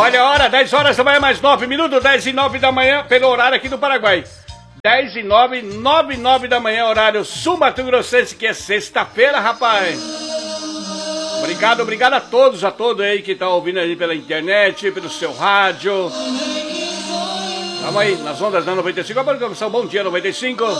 Olha a hora, 10 horas da manhã, mais 9 minutos, 10 e 9 da manhã, pelo horário aqui do Paraguai. 10 e 9, 9 e 9 da manhã, horário Sul-Mato Grossense, que é sexta-feira, rapaz. Obrigado a todos aí que estão ouvindo aí pela internet, pelo seu rádio. Vamos aí, nas ondas da 95, agora começar o Bom Dia 95.